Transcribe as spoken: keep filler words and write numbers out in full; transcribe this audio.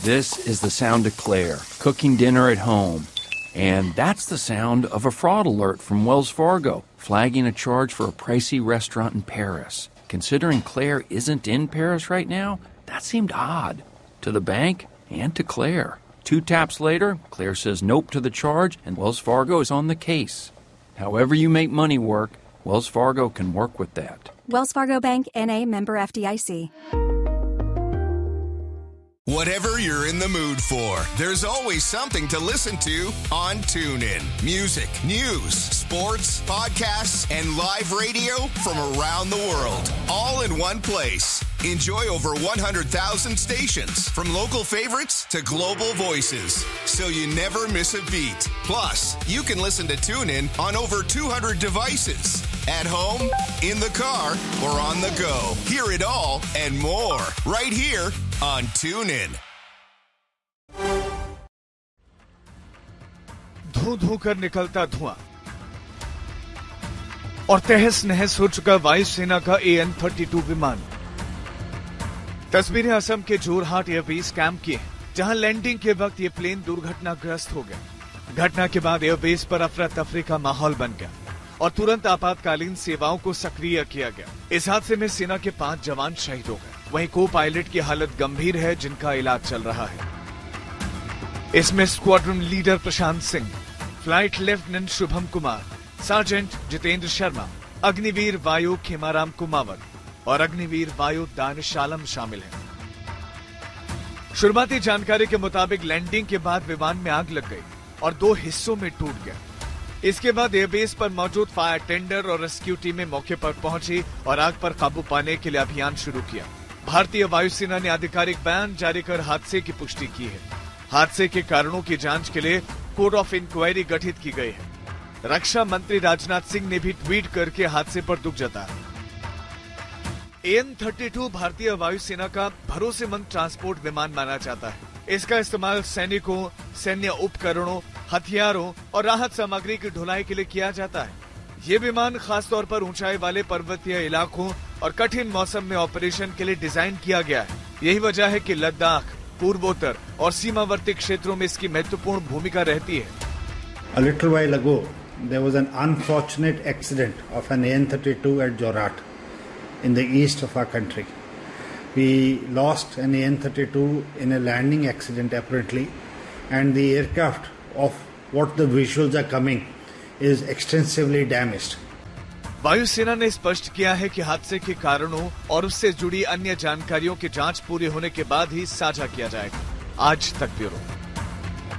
This is the sound of Claire, cooking dinner at home. And that's the sound of a fraud alert from Wells Fargo, flagging a charge for a pricey restaurant in Paris. Considering Claire isn't in Paris right now, that seemed odd. To the bank and to Claire. Two taps later, Claire says nope to the charge, and Wells Fargo is on the case. However you make money work, Wells Fargo can work with that. Wells Fargo Bank, N A, member F D I C. Whatever you're in the mood for, there's always something to listen to on TuneIn. Music, news, sports, podcasts, and live radio from around the world, all in one place. Enjoy over one hundred thousand stations, from local favorites to global voices, so you never miss a beat. Plus, you can listen to TuneIn on over two hundred devices. At home, in the car, or on the go. Hear it all and more right here on TuneIn. धू धू कर निकलता धुआं और तहस नहस हो चुका वायुसेना का ए एन थर्टी टू विमान। तस्वीरें असम के जोरहाट एयरबेस कैंप की हैं, जहां लैंडिंग के वक्त ये प्लेन दुर्घटनाग्रस्त हो गया। घटना के बाद एयरबेस पर अफरा तफरी का माहौल बन गया और तुरंत आपातकालीन सेवाओं को सक्रिय किया गया। इस हादसे में सेना के पांच जवान शहीद हो गए। वहीं को पायलट की हालत गंभीर है, जिनका इलाज चल रहा है। इसमें squadron leader Prashant Singh, flight lieutenant Shubham Kumar, sergeant Jitendra Sharma, Agniveer वायु खेमाराम कुमावत और अग्निवीर वायु दानिश आलम शामिल हैं। शुरुआती जानकारी के मुताबिक लैंडिंग के बाद विमान में आग लग गई और दो हिस्सों में टूट गया। इसके बाद एयरबेस पर मौजूद फायर टेंडर और रेस्क्यू टीमें मौके पर पहुंची और आग पर काबू पाने के लिए अभियान शुरू किया। भारतीय वायुसेना ने आधिकारिक बयान जारी कर हादसे की पुष्टि की है। हादसे के कारणों की जांच के लिए कोर्ट ऑफ इंक्वायरी गठित की गई है। रक्षा मंत्री राजनाथ सिंह ने भी ट्वीट करके हादसे पर दुख जताया। ए एन थर्टी टू भारतीय वायुसेना का भरोसेमंद ट्रांसपोर्ट विमान माना जाता है। इसका इस्तेमाल सैनिकों, सैन्य उपकरणों, हथियारों और राहत सामग्री की ढुलाई के लिए किया जाता है। ये विमान खासतौर पर ऊंचाई वाले पर्वतीय इलाकों और कठिन मौसम में ऑपरेशन के लिए डिजाइन किया गया है। यही वजह है कि लद्दाख, पूर्वोत्तर और सीमावर्ती क्षेत्रों में इसकी महत्वपूर्ण भूमिका रहती है। A little while ago, there was an unfortunate accident of an A N thirty-two at Jorhat in the east of our country. We lost an A N thirty-two in a landing accident apparently, and the aircraft of what the visuals are coming is extensively damaged. वायुसेना ने स्पष्ट किया है कि हादसे के कारणों और उससे जुड़ी अन्य जानकारियों की जांच पूरी होने के बाद ही साझा किया जाएगा। आज तक ब्यूरो।